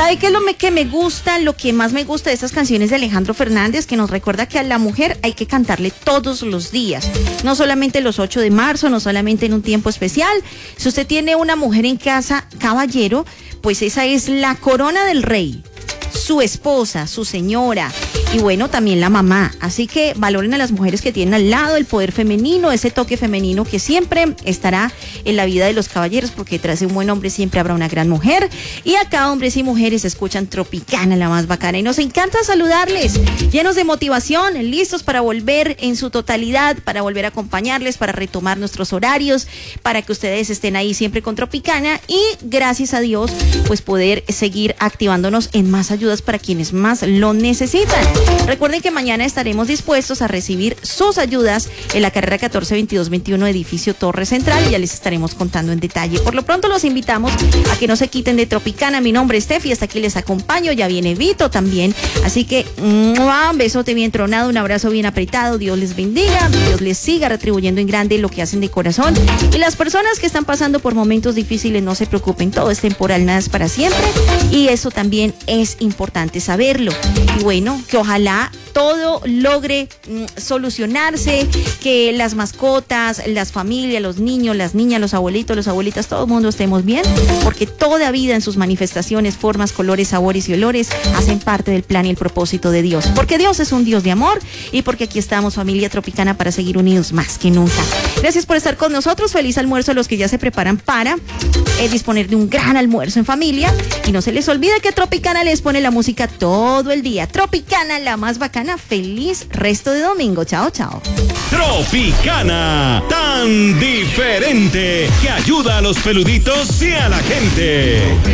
¿Sabe qué es lo que me gusta? Lo que más me gusta de estas canciones de Alejandro Fernández, que nos recuerda que a la mujer hay que cantarle todos los días, no solamente los 8 de marzo, no solamente en un tiempo especial. Si usted tiene una mujer en casa, caballero, pues esa es la corona del rey, su esposa, su señora y bueno, también la mamá. Así que valoren a las mujeres que tienen al lado el poder femenino, ese toque femenino que siempre estará en la vida de los caballeros, porque detrás de un buen hombre siempre habrá una gran mujer. Y acá hombres y mujeres escuchan Tropicana, la más bacana, y nos encanta saludarles, llenos de motivación, listos para volver en su totalidad, para volver a acompañarles, para retomar nuestros horarios, para que ustedes estén ahí siempre con Tropicana y gracias a Dios pues poder seguir activándonos en más ayudas para quienes más lo necesitan. Recuerden que mañana estaremos dispuestos a recibir sus ayudas en la carrera 142221 edificio Torre Central y ya les estaremos contando en detalle. Por lo pronto los invitamos a que no se quiten de Tropicana. Mi nombre es Steffi, hasta aquí les acompaño, ya viene Vito también, así que un besote bien tronado, un abrazo bien apretado, Dios les bendiga, Dios les siga retribuyendo en grande lo que hacen de corazón y las personas que están pasando por momentos difíciles no se preocupen, todo es temporal, nada es para siempre y eso también es importante saberlo. Y bueno, que ojalá todo logre solucionarse, que las mascotas, las familias, los niños, las niñas, los abuelitos, las abuelitas, todo el mundo estemos bien, porque toda vida en sus manifestaciones, formas, colores, sabores y olores hacen parte del plan y el propósito de Dios, porque Dios es un Dios de amor y porque aquí estamos, familia tropicana, para seguir unidos más que nunca. Gracias por estar con nosotros, feliz almuerzo a los que ya se preparan para disponer de un gran almuerzo en familia y no se les olvide que Tropicana les pone la música todo el día. Tropicana, la más bacana. Feliz resto de domingo. Chao, chao. Tropicana, tan diferente que ayuda a los peluditos y a la gente.